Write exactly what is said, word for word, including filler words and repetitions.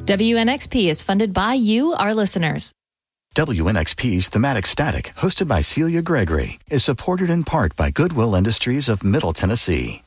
W N X P is funded by you, our listeners. W N X P's Thematic Static, hosted by Celia Gregory, is supported in part by Goodwill Industries of Middle Tennessee.